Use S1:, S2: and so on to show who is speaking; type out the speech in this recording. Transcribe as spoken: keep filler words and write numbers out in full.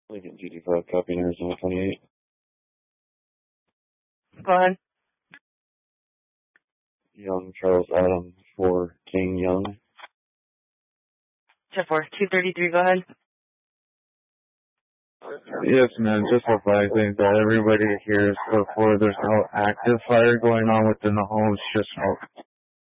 S1: Lincoln G D five, copy Arizona twenty-eight.
S2: Go ahead.
S1: Young Charles Adam for King Young.
S2: ten four, two thirty-three, go ahead.
S3: Yes, ma'am. Just advising that everybody hears before there's no active fire going on within the homes, just smoke.